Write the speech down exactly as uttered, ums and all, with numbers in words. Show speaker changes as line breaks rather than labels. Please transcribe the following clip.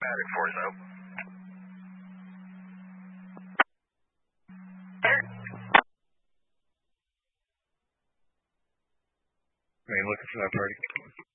Matic four zero.
Man, looking for that party.